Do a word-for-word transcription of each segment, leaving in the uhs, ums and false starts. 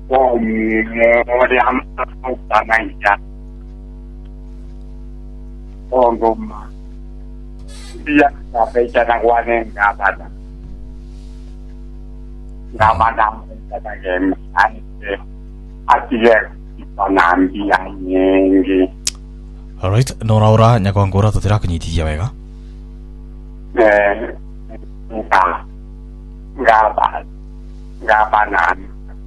Oh, ore am utanaita. Oh, goma. Dia sampai cara wane ngabana. Ngabana kata game ante. Atie panambi anyengi. Alright, nora ora nyakongora tutira kunyitithia wega. Eh, nga ngaba ngabana.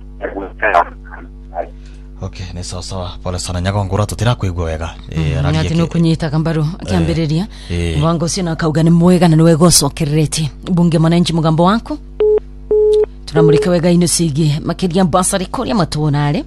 Okay, ni sawa sawa. Pole sana nyakongora tutira kuigwa wega. Eh, ngati no kunyita kambaru akiambiriria. Wango sina kauga ni mwega na niwe gocokerereti. Bunge mwananchi mugambo wako. Tunamulika wega ino sigi makiria basari koria matonare.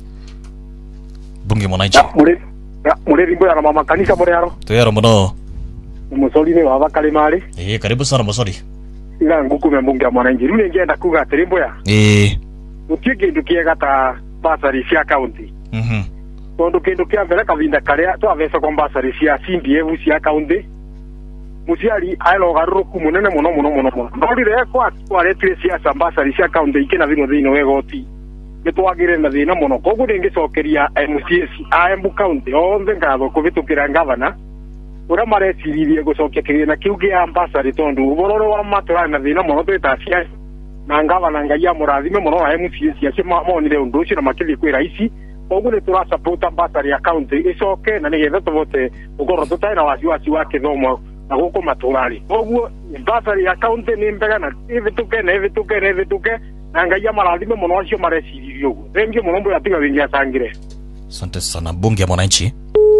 Bunge mwananchi. Muri muri rimbo ya mama kanisa muri haro. Tuyaro muno. Musoli ni wa Kalimari. Eh, karibu sana musoli. Ila ngukume bunge mwananchi. Rune ngenda kuga rimbo ya. Eh. Utige ndukiega ta basari cia county. Mhm. Tondo kendo kia mbere kavinda karia twavesa kwa basari cia C D F cia county. Musiali ailo garuku munene muno muno muno muno. Ndorire kwa kwa retire cia basari cia county ikena vino thino wegoti. Nitwagire na thina muno koguo ndingicokeria M C S a Embu county onthe ngatho kuvitukira ngavana ura mareciririe gucokia kirina kiu gia basari tondu ubororo wa matura na thina muno twitacia na ngavana ngai amurathime muno wa M C S acio monire undu ucio na makithi kwira ici koguo ni tura support basari ya county icoke na nigetha tuvote ukorwo tutai na wasiwasi wa kithomo na guku maturari koguo basari ya county ni mbega na ivituke na ivituke na ivituke na ngai amarathime muno acio mareciririe uguo thengi muno mbu atiga wingi asangire. Asante sana bunge ya mwananchi.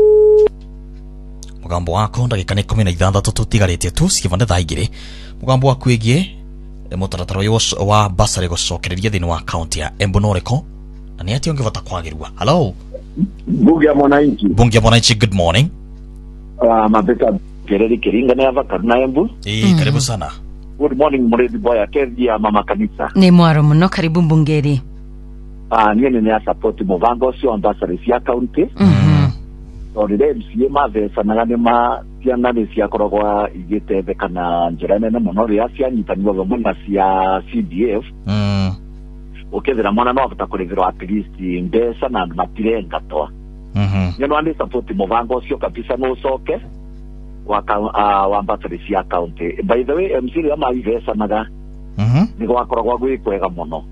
Mugambo wako ndagika ni kumi na ithathatũ tutigarĩtie tu cikivande thaa igĩrĩ. Mugambo waku wĩgiĩ mũtaratara ũyũ wa basari gũcokereria thĩinĩ wa kaunti ya Embu norĩko na nĩ atĩa ũngĩvota kwagĩrua. Hello bunge ya mwananchi. Bunge ya mwananchi, good morning. Uh, mabeta Gereri Kiringa na Ava Karuna Embu. Eh, mm. Karibu sana. Good morning Muredi Boya Kevi ya mama kanisa. Ni mwaro muno, karibu mbungeri. Ah, niye ni ya support muvango sio ambassador cia county. Mhm. Orire M C A mavesa na gane ma cia nani cia korogwa igitebe kana njirane na muno ria cia nyitanirwo vamwe na cia C D F. Mhm. Ukethera mwana no afata kureverwa at least mbesa na matire ngatoa. Mhm. Nyo andi support muvango sio kabisa no soke. Waka uh, wa ambassador cia county. By the way M C A mavesa naga. Mhm. Ni kwa korogwa gwikwega muno.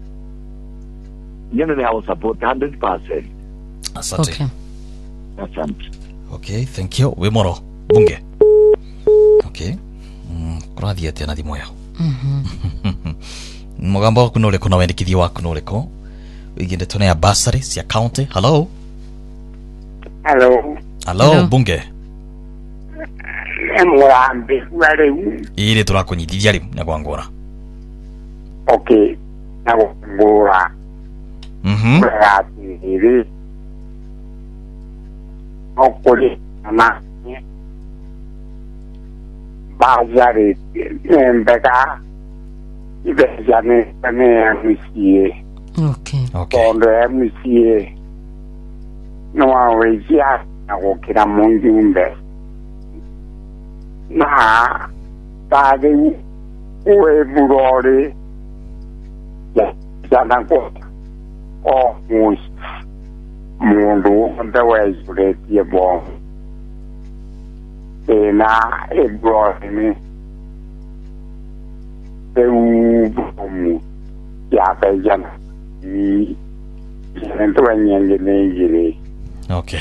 Nyene ni hao support one hundred percent. Asante. Okay. Asante. Okay, thank you. We moro bunge. Okay. Mm, kurathi atia na thimo yao. Mhm. Mugambo waku nuriko na wendekithia waku nuriko wiginde tone ya basari cia county. Hello. Hello. Hello, Hello. bunge. Emurambe wale. Ile turakunyithia riu nyagwangora. Okay. Nagora. Mhm. Iri. Okole na bazari mbega ibezane ne M C A. Okay. Okay. Kondo M C A no awezia na kukira mundumbe na tade uwe burore ya sana ko o mus mundu ndawezuretie bo ena ebroni eu ya bejana i ento anyenge ningire. Okay.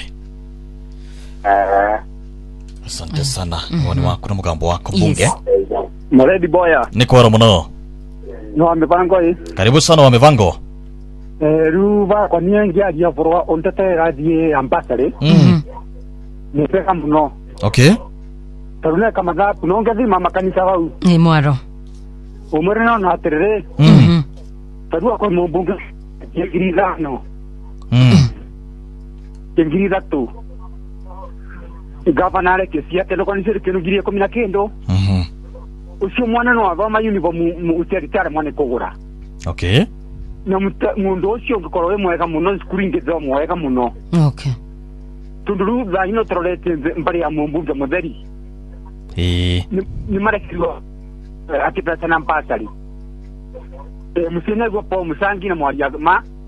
Eh, Asante sana. Mwani wako na mugambo wako bunge. Yes. Muredi Boya. Ni kwaro muno. No amepango hii. Karibu sana wa mivango. Eh, ruva kwa niengi adia forwa ontete radie ambassador. Mhm. Ni peka muno. Okay. Tarune kama za kunongethi mama kanisa wau. Ni mwaro. Umure no na terere. Mhm. Tarua kwa mbunge yegiriza no. Mhm. Yegiriza tu. Gavanare kesia telo kwa nisiri kenu girie kumi na kendo. Mhm. Usio mwana no avama uniform mu uteritare mwana kogura. Okay. Na mundu ucio ngikorowe mwega muno skuringizo mwega muno. Okay. Tunduru za ino torete mbari ya mbunge mutheri. Eh. Ni marekirwo ati pesa na mpasari. Eh, musine gwo po musangi na mwari ma